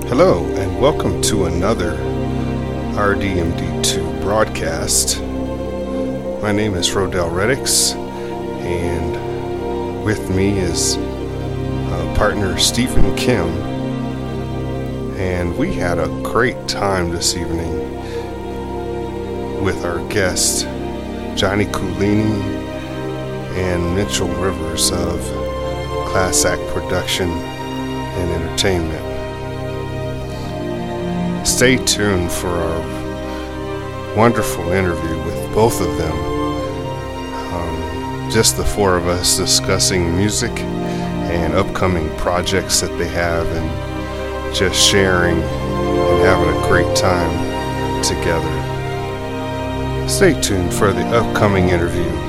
Hello, and welcome to another RDMD2 broadcast. My name is Rodell Reddix, and with me is partner Stephen Kim. And we had a great time this evening with our guest, Johnny Coolini and Mitchell Rivers of Class Act Production and Entertainment. Stay tuned for our wonderful interview with both of them. Just the four of us discussing music and upcoming projects that they have, and just sharing and having a great time together. Stay tuned for the upcoming interview.